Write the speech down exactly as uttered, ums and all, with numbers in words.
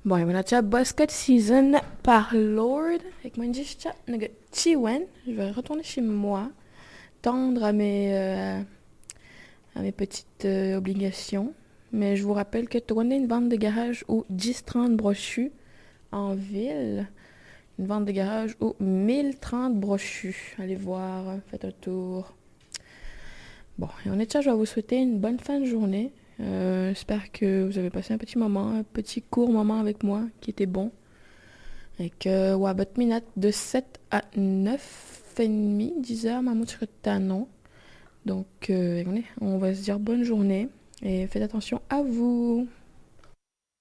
Bon, on a déjà basket season par Lord. Avec moi, je dis, Chiwen, je vais retourner chez moi, tendre à mes, euh, à mes petites euh, obligations. Mais je vous rappelle que tourner une vente de garage au dix trente brochus en ville, une vente de garage au mille trente brochus. Allez voir, faites un tour. Bon, et en état, je vais vous souhaiter une bonne fin de journée. Euh, j'espère que vous avez passé un petit moment, un petit court moment avec moi qui était bon. Et que, ouais, votre minute de sept à neuf et trente, dix heures, ma mouche non. Donc, euh, on va se dire bonne journée et faites attention à vous.